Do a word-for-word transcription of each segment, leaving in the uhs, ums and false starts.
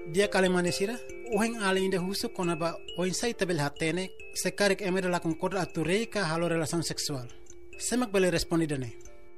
Dia kalimanesira, uheng além de husu konaba oinsai tabel hatene, se karik emere la concorda atureika halo relação sexual. Semak bele respondidane.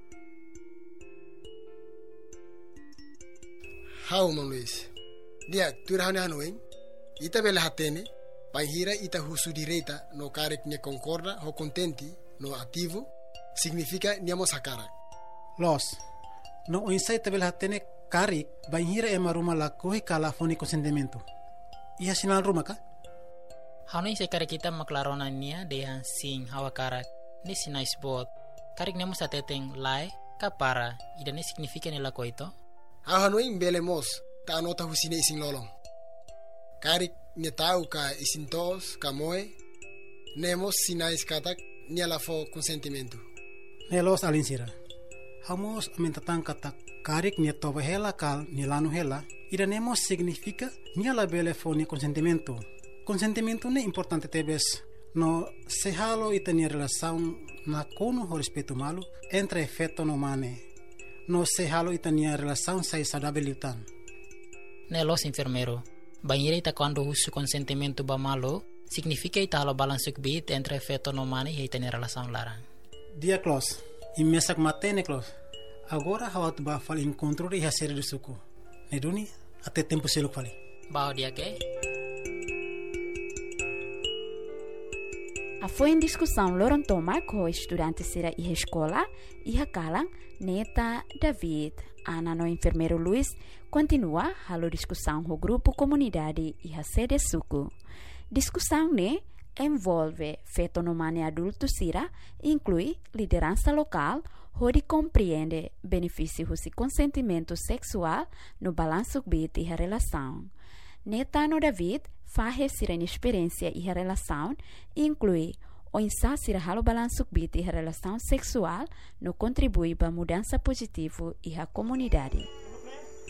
How Mang Luis? Dia turahane hanoen, ita bel hatene, panhira ita husu direita no karik ne concorda ho contenti no ativo, significa niamo sakara. Los, no oinsai tabel hatene karik banhira ema ruma la kohi kala foni consentimento. Iha sinal ruma ka? Hanoi se karik kita maklarona nia dehan sing hawa karak ni sinais bot. Karik nemo sa teteng lai kapara idane significa nila ko ito. Ha hanoi mbele mos ta anota husine ising lolong. Karik ne tau ka isintos ka moe nemos sinais katak ni ala fo consentimento. Nelos alinsira. Hamos mentatang katak karik ni toba hela kal ni lanu hela idanemos significa ni ala bele fo ni consentimento. Consentimento ne importante tebes no se halo ita ni relação na kono ho respeito malu entre efeto no mane. No se halo ita ni relação sai saudável utan. Nelos enfermero. Banhira ita quando uso consentimento ba malo significa ita halo balansuk bit entre efeto no mane e ita ni relação larang. Dia close. Imesak matene close. Agora hawat ba fal encontro ri hasere de suku. Neduni até tempo seluk fali. Bao dia ke? A foi em discussão Loron Toma com estudantes da escola e a Kalang, Neta, David, Ana no enfermeiro Luis, continua a discussão com o grupo comunidade e a sede suku. Discussão ne envolve fetonomane adulto sira, inclui liderança local, onde compreende benefícios e consentimento sexual no balanço bit e a relação. Neta no David faz sira experiência e a relação, inclui o insasir halo balanço bit e a relação sexual no contribui para mudança positiva e a comunidade.